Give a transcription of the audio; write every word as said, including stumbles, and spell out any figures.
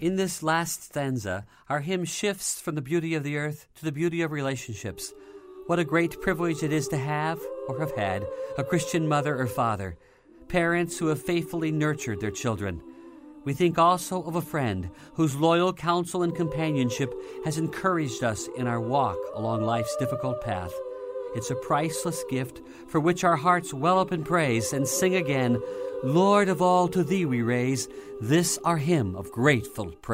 In this last stanza, our hymn shifts from the beauty of the earth to the beauty of relationships. What a great privilege it is to have, or have had, a Christian mother or father, parents who have faithfully nurtured their children. We think also of a friend whose loyal counsel and companionship has encouraged us in our walk along life's difficult path. It's a priceless gift for which our hearts well up in praise and sing again, Lord of all, to Thee we raise this our hymn of grateful praise.